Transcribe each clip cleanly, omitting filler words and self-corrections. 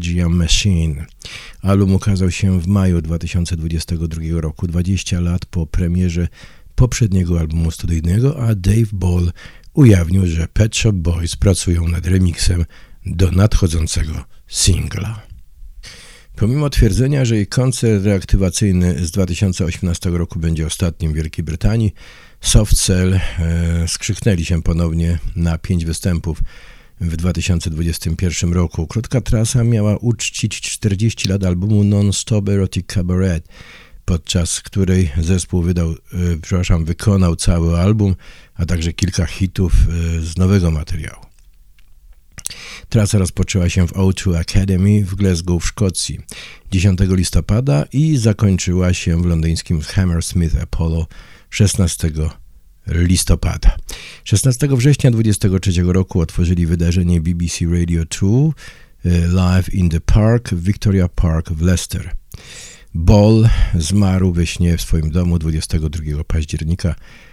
Nostalgia Machine. Album ukazał się w maju 2022 roku, 20 lat po premierze poprzedniego albumu studyjnego, a Dave Ball ujawnił, że Pet Shop Boys pracują nad remixem do nadchodzącego singla. Pomimo twierdzenia, że jej koncert reaktywacyjny z 2018 roku będzie ostatnim w Wielkiej Brytanii, Soft Cell skrzyknęli się ponownie na 5 występów w 2021 roku. Krótka trasa miała uczcić 40 lat albumu Non-Stop Erotic Cabaret, podczas której zespół wykonał cały album, a także kilka hitów z nowego materiału. Trasa rozpoczęła się w O2 Academy w Glasgow w Szkocji 10 listopada i zakończyła się w londyńskim Hammersmith Apollo 16 listopada. 16 września 2023 roku otworzyli wydarzenie BBC Radio 2 Live in the Park w Victoria Park w Leicester. Ball zmarł we śnie w swoim domu 22 października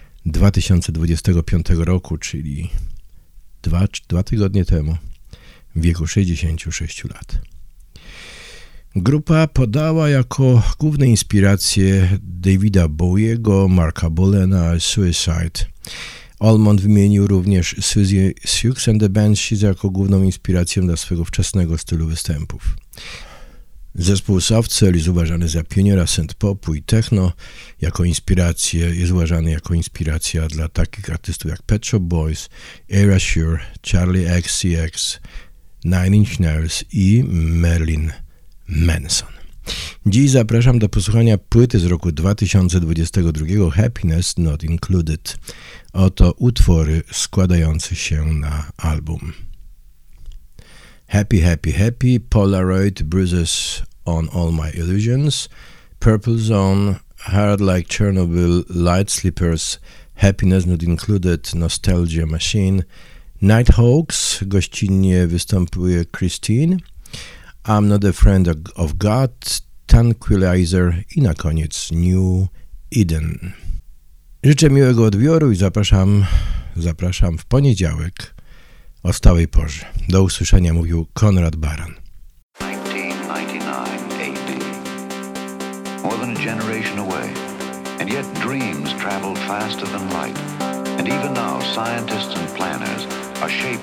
2025 roku, czyli dwa tygodnie temu, w wieku 66 lat. Grupa podała jako główne inspiracje Davida Bowiego, Marka Bolena, Suicide. Allman wymienił również Susie Sioux and the Banshees jako główną inspirację dla swego wczesnego stylu występów. Zespół Soft Cell jest uważany za pioniera synth-popu i techno. Jest uważany jako inspiracja dla takich artystów jak Pet Shop Boys, Erasure, Charlie XCX, Nine Inch Nails i Marilyn Manson. Dziś zapraszam do posłuchania płyty z roku 2022 Happiness Not Included. Oto utwory składające się na album. Happy, Happy, Happy, Polaroid, Bruises on All My Illusions, Purple Zone, Hard Like Chernobyl, Light Sleepers, Happiness Not Included, Nostalgia Machine, Nighthawks, gościnnie występuje Christine, I'm Not a Friend of God, Tranquilizer i na koniec New Eden. Życzę miłego odbioru i zapraszam w poniedziałek o stałej porze. Do usłyszenia, mówił Konrad Baran. 1999 AD. More than a generation away, and yet dreams traveled faster than light. And even now, scientists and planners are shaping